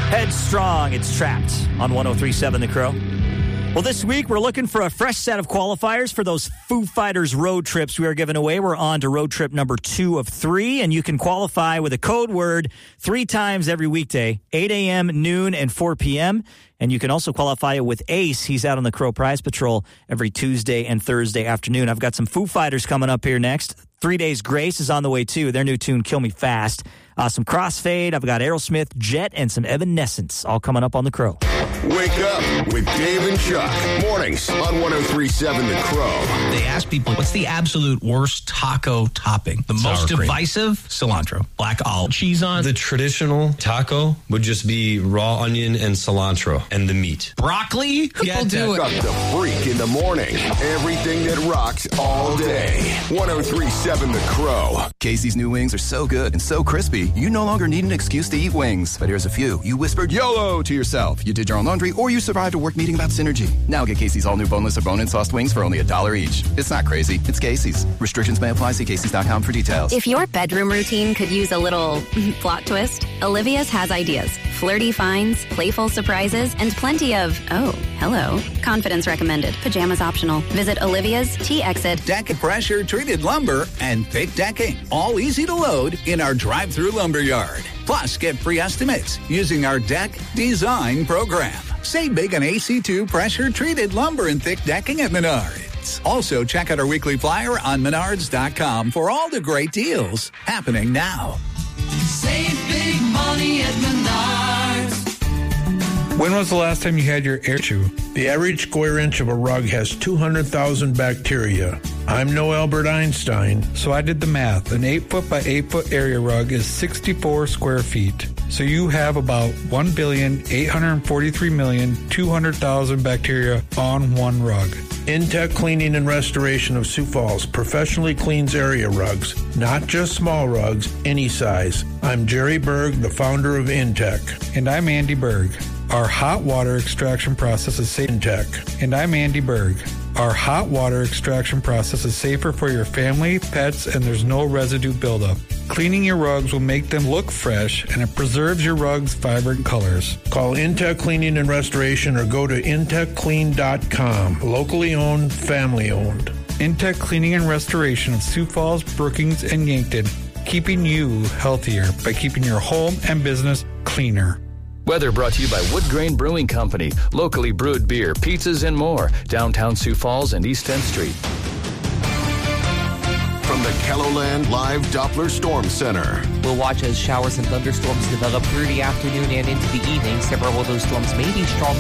Headstrong, it's Trapped on 103.7 The Crow. Well, this week we're looking for a fresh set of qualifiers for those Foo Fighters road trips we are giving away. We're on to road trip number 2 of 3, and you can qualify with a code word 3 times every weekday, 8 a.m., noon, and 4 p.m., and you can also qualify it with Ace. He's out on the Crow Prize Patrol every Tuesday and Thursday afternoon. I've got some Foo Fighters coming up here next. 3 Days Grace is on the way, too. Their new tune, Kill Me Fast. Some Crossfade. I've got Aerosmith, Jet, and some Evanescence all coming up on The Crow. Wake up with Dave and Chuck. Mornings on 103.7 The Crow. They ask people, what's the absolute worst taco topping? The most divisive? Cilantro. Black olive. Cheese on? The traditional taco would just be raw onion and cilantro and the meat. Broccoli? People do it. Up the freak in the morning. Everything that rocks all day. 103.7 The Crow. Casey's new wings are so good and so crispy, you no longer need an excuse to eat wings. But here's a few. You whispered YOLO to yourself. You did your own laundry, or you survived a work meeting about synergy. Now get Casey's all-new boneless or bone-in sauced wings for only $1 each. It's not crazy. It's Casey's. Restrictions may apply. See Casey's.com for details. If your bedroom routine could use a little plot twist, Olivia's has ideas. Flirty finds, playful surprises, and plenty of, oh, hello, confidence recommended. Pajamas optional. Visit Olivia's T-Exit. Deck pressure-treated lumber and thick decking. All easy to load in our drive-through lumber yard. Plus, get free estimates using our deck design program. Save big on AC2 pressure-treated lumber and thick decking at Menards. Also, check out our weekly flyer on Menards.com for all the great deals happening now. Save big money at Menards. When was the last time you had your air chew? The average square inch of a rug has 200,000 bacteria. I'm no Albert Einstein, so I did the math. An 8-foot by 8-foot area rug is 64 square feet. So you have about 1,843,200,000 bacteria on one rug. Intech Cleaning and Restoration of Sioux Falls professionally cleans area rugs, not just small rugs, any size. I'm Jerry Berg, the founder of Intech. And I'm Andy Berg. Our hot water extraction process is safe. Intech. And I'm Andy Berg. Our hot water extraction process is safer for your family, pets, and there's no residue buildup. Cleaning your rugs will make them look fresh, and it preserves your rugs' vibrant colors. Call Intech Cleaning and Restoration or go to intechclean.com. Locally owned, family owned. Intech Cleaning and Restoration of Sioux Falls, Brookings, and Yankton, keeping you healthier by keeping your home and business cleaner. Weather brought to you by Wood Grain Brewing Company. Locally brewed beer, pizzas, and more. Downtown Sioux Falls and East 10th Street. From the Kelloland Live Doppler Storm Center. We'll watch as showers and thunderstorms develop through the afternoon and into the evening. Several of those storms may be strong